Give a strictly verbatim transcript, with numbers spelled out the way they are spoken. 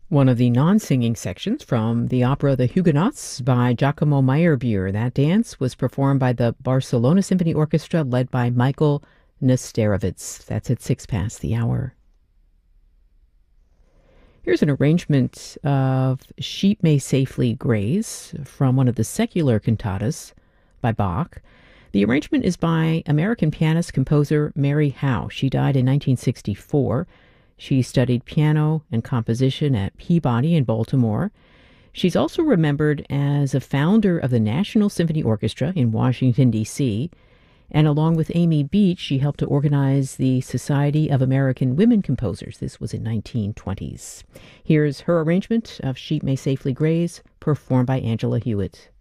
One of the non-singing sections from the opera The Huguenots by Giacomo Meyerbeer. That dance was performed by the Barcelona Symphony Orchestra led by Michael Nesterovitz. That's at six past the hour. Here's an arrangement of Sheep May Safely Graze from one of the secular cantatas by Bach. The arrangement is by American pianist-composer Mary Howe. She died in nineteen sixty-four. She studied piano and composition at Peabody in Baltimore. She's also remembered as a founder of the National Symphony Orchestra in Washington, D C, and along with Amy Beach, she helped to organize the Society of American Women Composers. This was in nineteen twenties. Here's her arrangement of Sheep May Safely Graze, performed by Angela Hewitt.